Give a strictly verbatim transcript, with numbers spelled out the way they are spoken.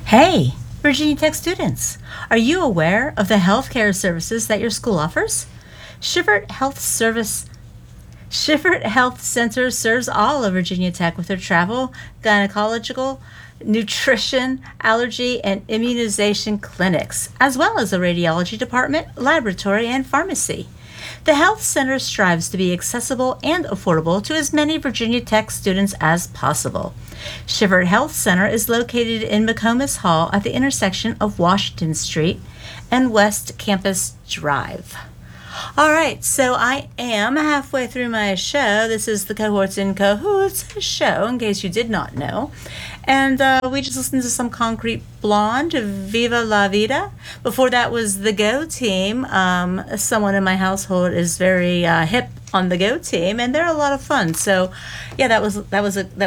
Hey, Virginia Tech students, are you aware of the healthcare services that your school offers? Shivert Health Service Shivert Health Center serves all of Virginia Tech with their travel, gynecological, nutrition, allergy, and immunization clinics, as well as a radiology department, laboratory, and pharmacy. The Health Center strives to be accessible and affordable to as many Virginia Tech students as possible. Shivert Health Center is located in McComas Hall at the intersection of Washington Street and West Campus Drive. All right, so I am halfway through my show. This is the Cohorts in Cahoots show, in case you did not know. And uh, we just listened to some Concrete Blonde, Viva La Vida. Before that was the Go Team. Um, someone in my household is very uh, hip on the Go Team, and they're a lot of fun. So, yeah, that was that was a that was